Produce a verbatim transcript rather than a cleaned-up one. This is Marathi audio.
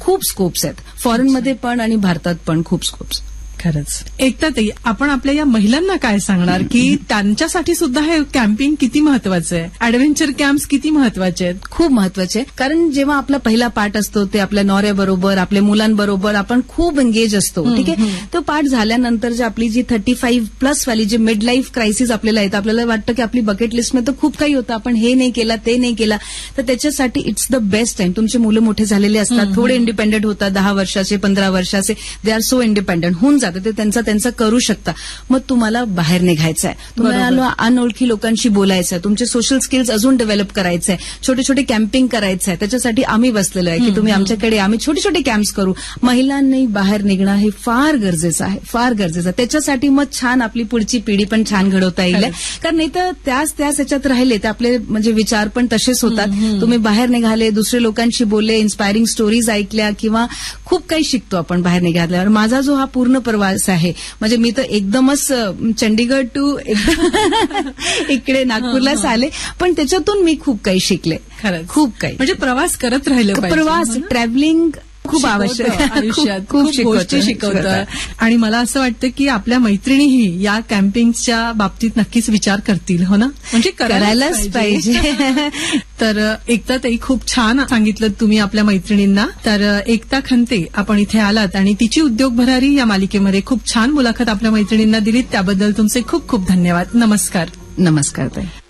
खूप स्कोप्स आहेत, फॉरेनमध्ये पण आणि भारतात पण खूप स्कोप्स. खरंच. एकता ताई, आपण आपल्या या महिलांना काय सांगणार की त्यांच्यासाठी सुद्धा हे कॅम्पिंग किती महत्वाचं आहे, ऍडव्हेंचर कॅम्प्स किती महत्वाचे आहेत? खूप महत्वाचे, कारण जेव्हा आपला पहिला पाठ असतो ते आपल्या नवऱ्याबरोबर, आपल्या मुलांबरोबर आपण खूप एंगेज असतो. ठीक आहे. तो पाठ झाल्यानंतर जे आपली जी थर्टी फाईव्ह प्लस वाली जे मिड लाईफ क्रायसिस आपल्याला येतं, आपल्याला वाटतं की आपली बकेट लिस्टमध्ये तर खूप काही होतं, आपण हे नाही केलं ते नाही केलं, तर त्याच्यासाठी इट्स द बेस्ट टाइम. तुमचे मुलं मोठे झालेले असतात, थोडे इंडिपेंडेंट होतात, दहा वर्षाचे पंधरा वर्षाचे, दे आर सो इंडिपेंडेंट होऊन ते त्यांचा त्यांचा करू शकता. मग तुम्हाला बाहेर निघायचं आहे, तुम्हाला अनोळखी लोकांशी बोलायचं आहे, तुमचे सोशल स्किल्स अजून डेव्हलप करायचे आहे, छोटे छोटे कॅम्पिंग करायचं आहे. त्याच्यासाठी आम्ही बसलेलो आहे की तुम्ही आमच्याकडे, आम्ही छोटे छोटे कॅम्प्स करू. महिलांनी बाहेर निघणं हे फार गरजेचं आहे, फार गरजेचं. त्याच्यासाठी मग छान आपली पुढची पिढी पण छान घडवता येईल, कारण नाही तर त्याच त्याच याच्यात राहिले तर आपले म्हणजे विचार पण तसेच होतात. तुम्ही बाहेर निघाले, दुसरे लोकांशी बोलले, इन्स्पायरिंग स्टोरीज ऐकल्या किंवा खूप काही शिकतो आपण बाहेर निघाल्यावर. माझा जो हा पूर्ण प्रवास आहे, म्हणजे मी तर एकदमच चंडीगड टू इकडे नागपूरलाच आले, पण त्याच्यातून मी खूप काही शिकले. खरंच खूप काही, म्हणजे प्रवास करत राहिलं पाहिजे. प्रवास, ट्रॅव्हलिंग खूप आवश्यक आयुष्यात, खूप गोष्टी शिकवतं. आणि मला असं वाटतं की आपल्या मैत्रिणीही या कॅम्पिंगच्या बाबतीत नक्कीच विचार करतील, हो ना? म्हणजे करायलाच पाहिजे. तर एकता ताई, खूप छान सांगितलं तुम्ही आपल्या मैत्रिणींना. तर एकता खंते आपण इथे आलात आणि तिची उद्योग भरारी या मालिकेमध्ये खूप छान मुलाखत आपल्या मैत्रिणींना दिलीत, त्याबद्दल तुमचे खूप खूप धन्यवाद. नमस्कार. नमस्कार ताई.